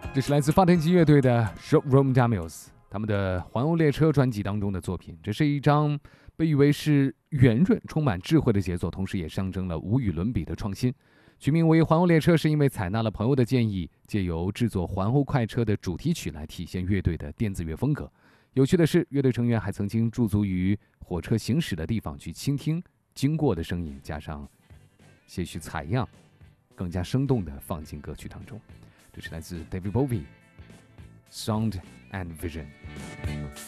这是来自发电机乐队的 Shop Room Daniels 他们的《环欧列车》专辑当中的作品。这是一张被誉为是圆润、充满智慧的杰作，同时也象征了无与伦比的创新。取名为《环欧列车》，是因为采纳了朋友的建议，借由制作环欧快车的主题曲来体现乐队的电子乐风格。有趣的是，乐队成员还曾经驻足于火车行驶的地方去倾听经过的声音，加上些许采样，更加生动地放进歌曲当中。这是来自 David Bowie，Sound and Vision。